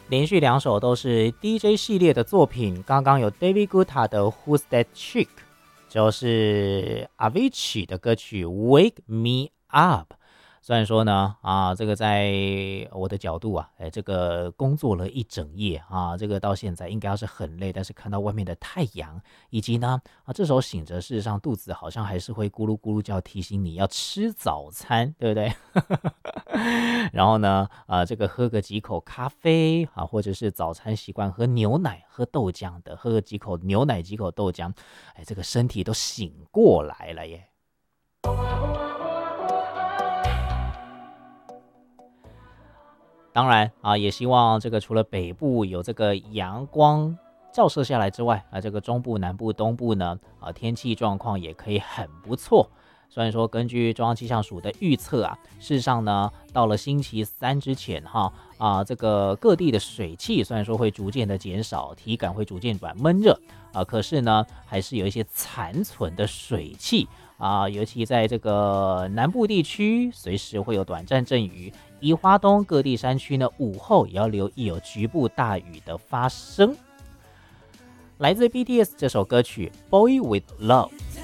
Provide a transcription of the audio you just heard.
连续2首都是 DJ 系列的作品，刚刚有 David Guetta 的 Who's That Chick， 就是 Avicii 的歌曲 Wake Me Up。虽然说呢，这个在我的角度啊，这个工作了一整夜啊，这个到现在应该要是很累，但是看到外面的太阳，以及呢，这时候醒着，事实上肚子好像还是会咕噜咕噜叫，提醒你要吃早餐，对不对？然后呢，这个喝个几口咖啡啊，或者是早餐习惯喝牛奶、喝豆浆的，喝个几口牛奶、几口豆浆，这个身体都醒过来了耶。当然也希望这个除了北部有这个阳光照射下来之外，这个中部、南部、东部呢，天气状况也可以很不错。虽然说根据中央气象署的预测事实上呢，到了星期3之前这个各地的水汽虽然说会逐渐的减少，体感会逐渐转闷热可是呢，还是有一些残存的水汽尤其在这个南部地区，随时会有短暂阵雨。宜花东各地山区呢，午后也要留意有局部大雨的发生。来自 BTS 这首歌曲《Boy with Love》。